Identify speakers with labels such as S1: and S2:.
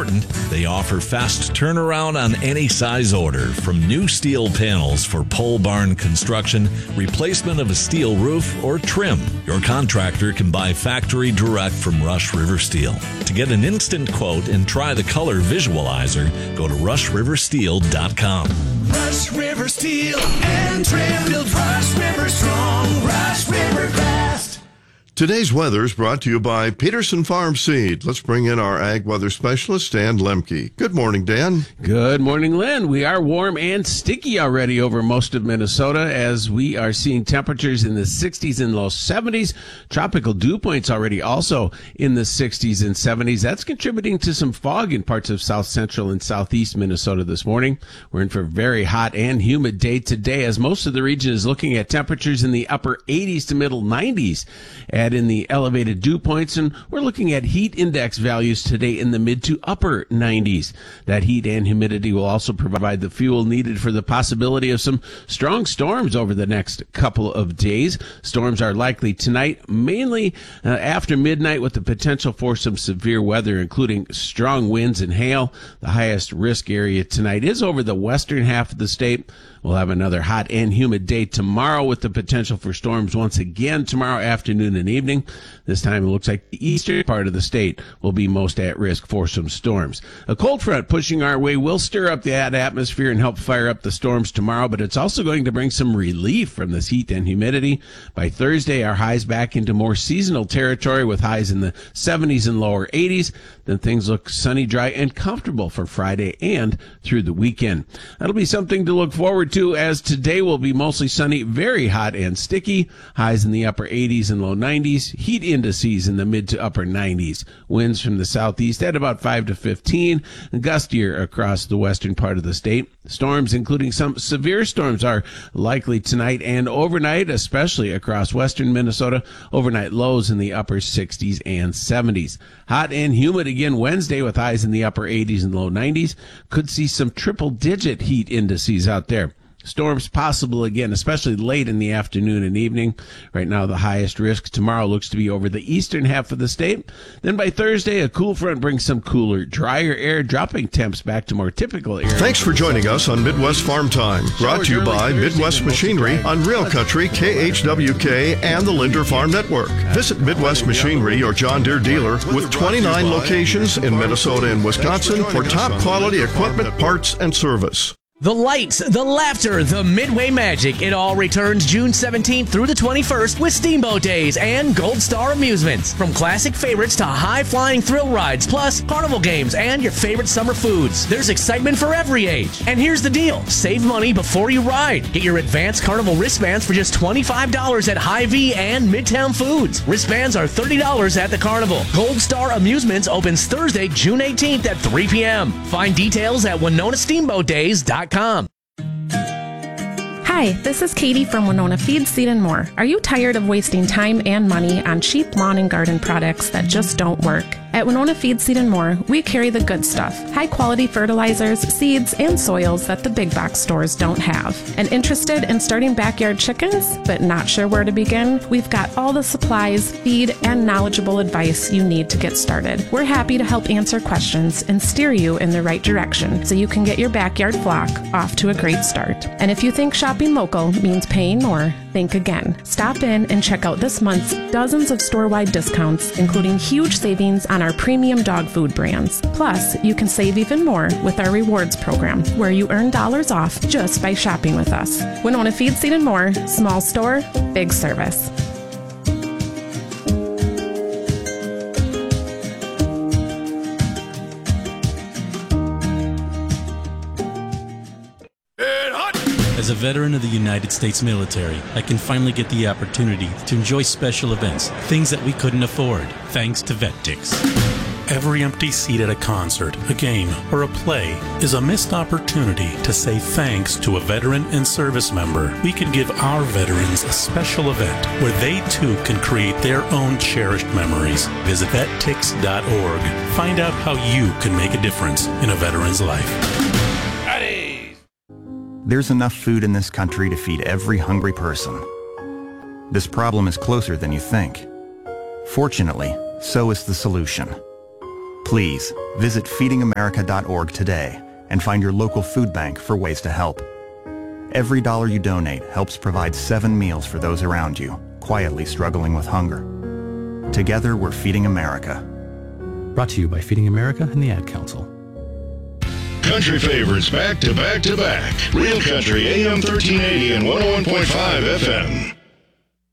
S1: important, they offer fast turnaround on any size order, from new steel panels for pole barn construction, replacement of a steel roof, or trim. Your contractor can buy factory direct from Rush River Steel. To get an instant quote and try the color visualizer, go to rushriversteel.com.
S2: Rush River Steel and Trim. Build Rush River strong. Rush River fast.
S3: Today's weather is brought to you by Peterson Farm Seed. Let's bring in our ag weather specialist, Dan Lemke. Good morning, Dan.
S4: Good morning, Lynn. We are warm and sticky already over most of Minnesota as we are seeing temperatures in the 60s and low 70s. Tropical dew points already also in the 60s and 70s. That's contributing to some fog in parts of south central and southeast Minnesota this morning. We're in for a very hot and humid day today as most of the region is looking at temperatures in the upper 80s to middle 90s. Add in the elevated dew points, and we're looking at heat index values today in the mid to upper 90s. That heat and humidity will also provide the fuel needed for the possibility of some strong storms over the next couple of days. Storms are likely tonight, mainly after midnight, with the potential for some severe weather, including strong winds and hail. The highest risk area tonight is over the western half of the state. We'll have another hot and humid day tomorrow with the potential for storms once again tomorrow afternoon and evening. This time it looks like the eastern part of the state will be most at risk for some storms. A cold front pushing our way will stir up that atmosphere and help fire up the storms tomorrow, but it's also going to bring some relief from this heat and humidity. By Thursday, our highs back into more seasonal territory with highs in the 70s and lower 80s. Then things look sunny, dry, and comfortable for Friday and through the weekend. That'll be something to look forward to, as today will be mostly sunny, very hot and sticky. Highs in the upper 80s and low 90s. Heat indices in the mid to upper 90s. Winds from the southeast at about 5 to 15. Gustier across the western part of the state. Storms, including some severe storms, are likely tonight and overnight, especially across western Minnesota. Overnight lows in the upper 60s and 70s. Hot and humid again Wednesday with highs in the upper 80s and low 90s. Could see some triple-digit heat indices out there. Storms possible again, especially late in the afternoon and evening. Right now, the highest risk tomorrow looks to be over the eastern half of the state. Then by Thursday, a cool front brings some cooler, drier air, dropping temps back to more typical air.
S3: Thanks for joining us on Midwest Farm Time. Brought to you by Midwest Machinery on Real Country, KHWK, and the Linder Farm Network. Visit Midwest Machinery, your John Deere dealer, with 29 locations in Minnesota and Wisconsin for top quality equipment, parts, and service.
S5: The lights, the laughter, the Midway magic. It all returns June 17th through the 21st with Steamboat Days and Gold Star Amusements. From classic favorites to high-flying thrill rides, plus carnival games and your favorite summer foods. There's excitement for every age. And here's the deal. Save money before you ride. Get your advanced carnival wristbands for just $25 at Hy-Vee and Midtown Foods. Wristbands are $30 at the carnival. Gold Star Amusements opens Thursday, June 18th at 3 p.m. Find details at WinonaSteamboatDays.com.
S6: Hi, this is Katie from Winona Feed, Seed & More. Are you tired of wasting time and money on cheap lawn and garden products that just don't work? At Winona Feed, Seed & More, we carry the good stuff. High-quality fertilizers, seeds, and soils that the big box stores don't have. And interested in starting backyard chickens, but not sure where to begin? We've got all the supplies, feed, and knowledgeable advice you need to get started. We're happy to help answer questions and steer you in the right direction so you can get your backyard flock off to a great start. And if you think shopping local means paying more, think again. Stop in and check out this month's dozens of store-wide discounts, including huge savings on our premium dog food brands. Plus, you can save even more with our rewards program, where you earn dollars off just by shopping with us. Winona Feed, Seed & More, small store, big service.
S7: As a veteran of the United States military, I can finally get the opportunity to enjoy special events, things that we couldn't afford, thanks to VetTix. Every empty seat at a concert, a game, or a play is a missed opportunity to say thanks to a veteran and service member. We could give our veterans a special event where they too can create their own cherished memories. Visit vettix.org. Find out how you can make a difference in a veteran's life.
S8: There's enough food in this country to feed every hungry person. This problem is closer than you think. Fortunately, so is the solution. Please visit feedingamerica.org today and find your local food bank for ways to help. Every dollar you donate helps provide 7 meals for those around you, quietly struggling with hunger. Together, we're Feeding America.
S9: Brought to you by Feeding America and the Ad Council.
S10: Country favorites back to back to back. Real Country AM 1380 and 101.5 FM.